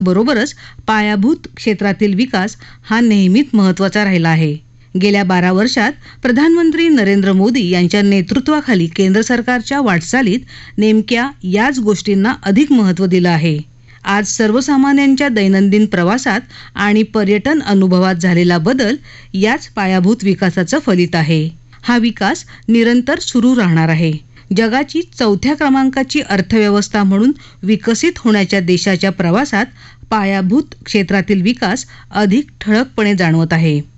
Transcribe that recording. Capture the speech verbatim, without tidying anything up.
बरोबरच पायाभूत क्षेत्रातील विकास हा नेहमीच महत्त्वाचा राहिला आहे. गेल्या बारा वर्षात प्रधानमंत्री नरेंद्र मोदी यांच्या नेतृत्वाखाली केंद्र सरकारच्या वाटचालीत नेमक्या याच गोष्टींना अधिक महत्त्व दिलं आहे. आज सर्वसामान्यांच्या दैनंदिन प्रवासात आणि पर्यटन अनुभवात झालेला बदल याच पायाभूत विकासाचं फलित आहे. हा विकास निरंतर सुरू राहणार आहे. जगाची चौथ्या क्रमांकाची अर्थव्यवस्था म्हणून विकसित होण्याच्या देशाच्या प्रवासात पायाभूत क्षेत्रातील विकास अधिक ठळकपणे जाणवत आहे.